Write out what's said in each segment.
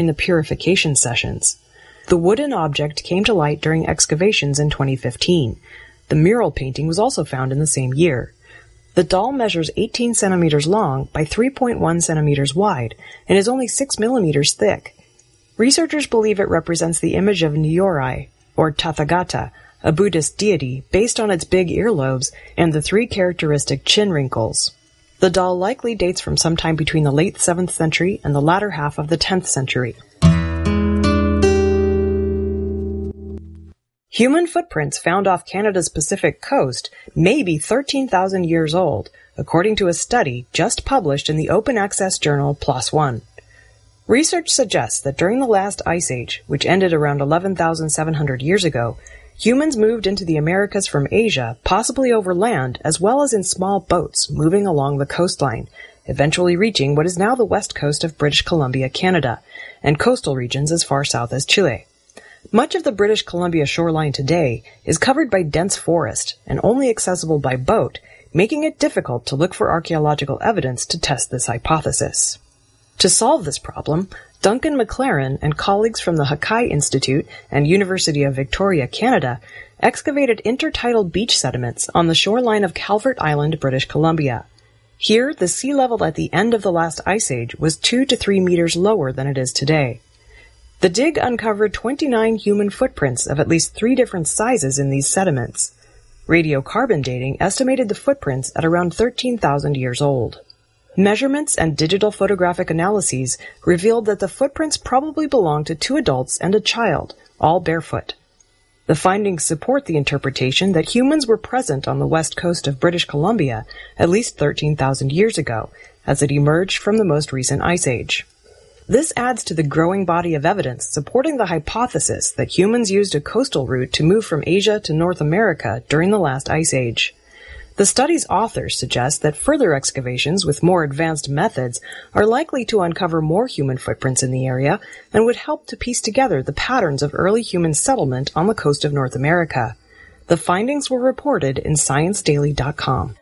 the purification sessions. The wooden object came to light during excavations in 2015. The mural painting was also found in the same year. The doll measures 18 centimeters long by 3.1 centimeters wide and is only 6 millimeters thick. Researchers believe it represents the image of Nyorai, or Tathagata, a Buddhist deity based on its big earlobes and the 3 characteristic chin wrinkles. The doll likely dates from sometime between the late 7th century and the latter half of the 10th century. Human footprints found off Canada's Pacific coast may be 13,000 years old, according to a study just published in the open-access journal PLOS ONE. Research suggests that during the last ice age, which ended around 11,700 years ago, humans moved into the Americas from Asia, possibly over land, as well as in small boats moving along the coastline, eventually reaching what is now the west coast of British Columbia, Canada, and coastal regions as far south as Chile. Much of the British Columbia shoreline today is covered by dense forest and only accessible by boat, making it difficult to look for archaeological evidence to test this hypothesis. To solve this problem, Duncan McLaren and colleagues from the Hakai Institute and University of Victoria, Canada, excavated intertidal beach sediments on the shoreline of Calvert Island, British Columbia. Here, the sea level at the end of the last ice age was 2 to 3 meters lower than it is today. The dig uncovered 29 human footprints of at least 3 different sizes in these sediments. Radiocarbon dating estimated the footprints at around 13,000 years old. Measurements and digital photographic analyses revealed that the footprints probably belonged to 2 adults and a child, all barefoot. The findings support the interpretation that humans were present on the west coast of British Columbia at least 13,000 years ago, as it emerged from the most recent ice age. This adds to the growing body of evidence supporting the hypothesis that humans used a coastal route to move from Asia to North America during the last ice age. The study's authors suggest that further excavations with more advanced methods are likely to uncover more human footprints in the area and would help to piece together the patterns of early human settlement on the coast of North America. The findings were reported in ScienceDaily.com.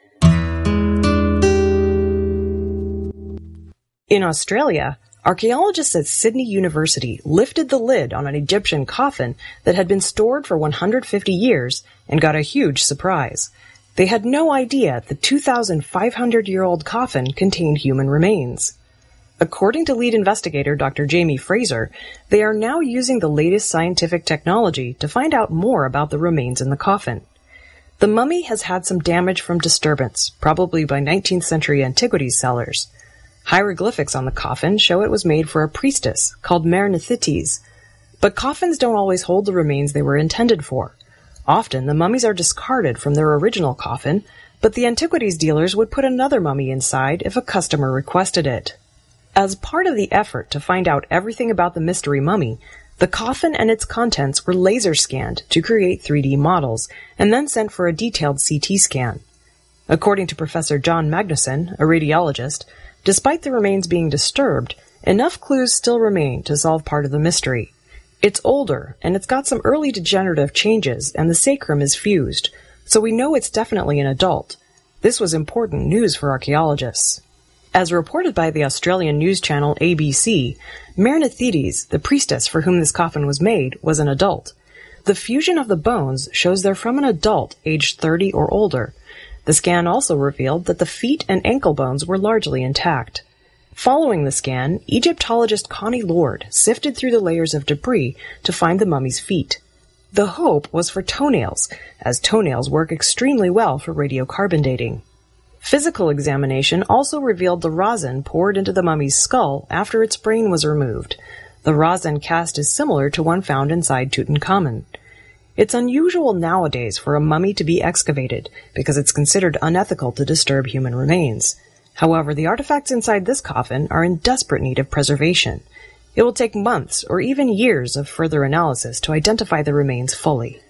In Australia, archaeologists at Sydney University lifted the lid on an Egyptian coffin that had been stored for 150 years and got a huge surprise. They had no idea the 2,500-year-old coffin contained human remains. According to lead investigator Dr. Jamie Fraser, they are now using the latest scientific technology to find out more about the remains in the coffin. The mummy has had some damage from disturbance, probably by 19th century antiquities sellers. Hieroglyphics on the coffin show it was made for a priestess called Mère Nephthys. But coffins don't always hold the remains they were intended for. Often, the mummies are discarded from their original coffin, but the antiquities dealers would put another mummy inside if a customer requested it. As part of the effort to find out everything about the mystery mummy, the coffin and its contents were laser scanned to create 3D models, and then sent for a detailed CT scan. According to Professor John Magnuson, a radiologist, despite the remains being disturbed, enough clues still remain to solve part of the mystery. It's older, and it's got some early degenerative changes, and the sacrum is fused, so we know it's definitely an adult. This was important news for archaeologists. As reported by the Australian news channel ABC, Mère Nephthys, the priestess for whom this coffin was made, was an adult. The fusion of the bones shows they're from an adult aged 30 or older. The scan also revealed that the feet and ankle bones were largely intact. Following the scan, Egyptologist Connie Lord sifted through the layers of debris to find the mummy's feet. The hope was for toenails, as toenails work extremely well for radiocarbon dating. Physical examination also revealed the rosin poured into the mummy's skull after its brain was removed. The rosin cast is similar to one found inside Tutankhamun. It's unusual nowadays for a mummy to be excavated because it's considered unethical to disturb human remains. However, the artifacts inside this coffin are in desperate need of preservation. It will take months or even years of further analysis to identify the remains fully.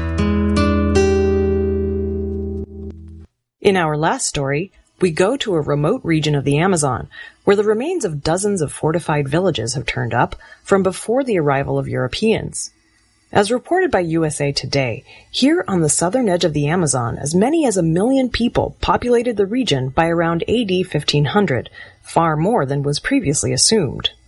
In our last story, we go to a remote region of the Amazon, where the remains of dozens of fortified villages have turned up from before the arrival of Europeans. As reported by USA Today, here on the southern edge of the Amazon, as many as 1 million people populated the region by around AD 1500, far more than was previously assumed.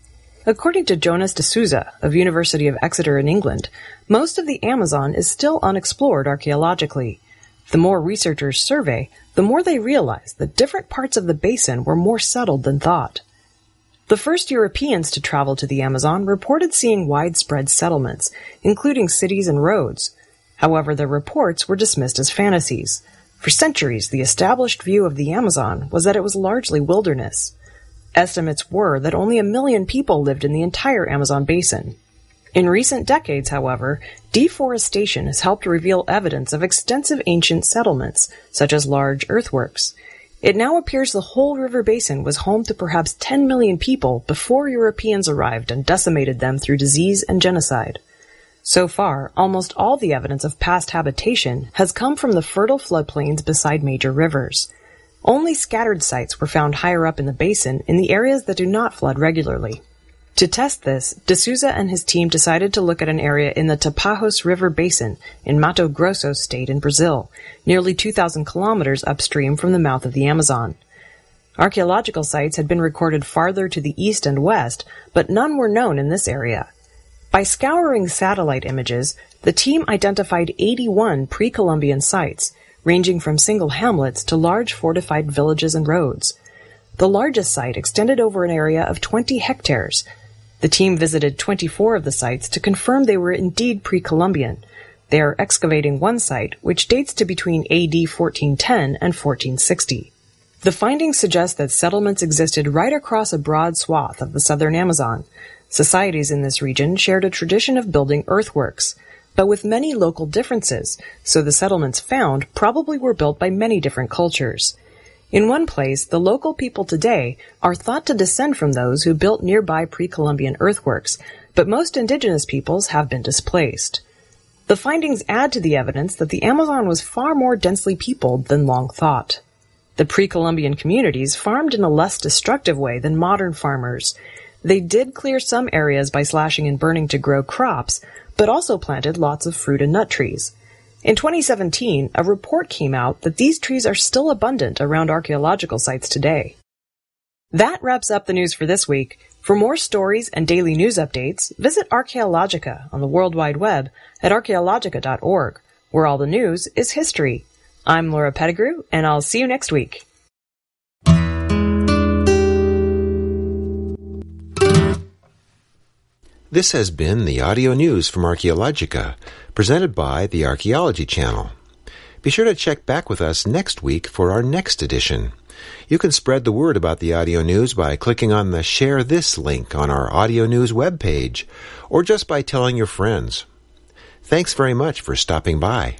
According to Jonas de Souza of University of Exeter in England, most of the Amazon is still unexplored archaeologically. The more researchers survey, the more they realize that different parts of the basin were more settled than thought. The first Europeans to travel to the Amazon reported seeing widespread settlements, including cities and roads. However, their reports were dismissed as fantasies. For centuries, the established view of the Amazon was that it was largely wilderness. Estimates were that only 1 million people lived in the entire Amazon basin. In recent decades, however, deforestation has helped reveal evidence of extensive ancient settlements, such as large earthworks. It now appears the whole river basin was home to perhaps 10 million people before Europeans arrived and decimated them through disease and genocide. So far, almost all the evidence of past habitation has come from the fertile floodplains beside major rivers. Only scattered sites were found higher up in the basin in the areas that do not flood regularly. To test this, de Souza and his team decided to look at an area in the Tapajos River Basin in Mato Grosso state in Brazil, nearly 2,000 kilometers upstream from the mouth of the Amazon. Archaeological sites had been recorded farther to the east and west, but none were known in this area. By scouring satellite images, the team identified 81 pre-Columbian sites, ranging from single hamlets to large fortified villages and roads. The largest site extended over an area of 20 hectares. The team visited 24 of the sites to confirm they were indeed pre-Columbian. They are excavating one site, which dates to between AD 1410 and 1460. The findings suggest that settlements existed right across a broad swath of the southern Amazon. Societies in this region shared a tradition of building earthworks, but with many local differences, so the settlements found probably were built by many different cultures. In one place, the local people today are thought to descend from those who built nearby pre-Columbian earthworks, but most indigenous peoples have been displaced. The findings add to the evidence that the Amazon was far more densely peopled than long thought. The pre-Columbian communities farmed in a less destructive way than modern farmers. They did clear some areas by slashing and burning to grow crops, but also planted lots of fruit and nut trees. In 2017, a report came out that these trees are still abundant around archaeological sites today. That wraps up the news for this week. For more stories and daily news updates, visit Archaeologica on the World Wide Web at archaeologica.org, where all the news is history. I'm Laura Pettigrew, and I'll see you next week. This has been the audio news from Archaeologica, presented by the Archaeology Channel. Be sure to check back with us next week for our next edition. You can spread the word about the audio news by clicking on the Share This link on our audio news webpage, or just by telling your friends. Thanks very much for stopping by.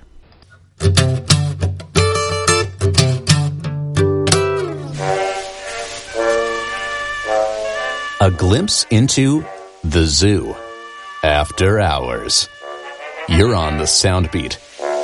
A glimpse into the zoo. After hours. You're on the Soundbeat.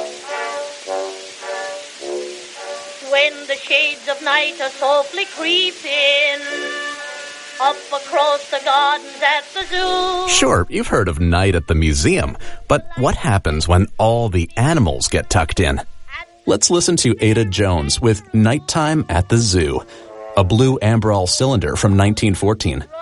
When the shades of night are softly creeping up across the gardens at the zoo. Sure, you've heard of night at the museum, but what happens when all the animals get tucked in? Let's listen to Ada Jones with Nighttime at the Zoo, a blue Ambrol cylinder from 1914.